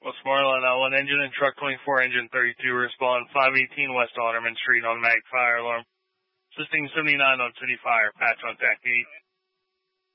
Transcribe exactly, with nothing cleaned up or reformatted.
Westmoreland, uh, one engine and truck twenty-four, engine thirty-two, respond five eighteen West Alderman Street on Mag Fire Alarm. Assisting seventy-nine on City Fire, patch on T A C eight.